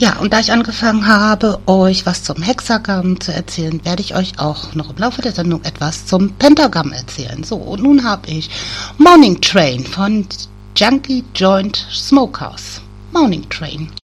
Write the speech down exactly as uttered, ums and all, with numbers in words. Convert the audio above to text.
Ja, und da ich angefangen habe, euch was zum Hexagramm zu erzählen, werde ich euch auch noch im Laufe der Sendung etwas zum Pentagramm erzählen. So, und nun habe ich Morning Train von Junkie Joint Smokers. Morning Train.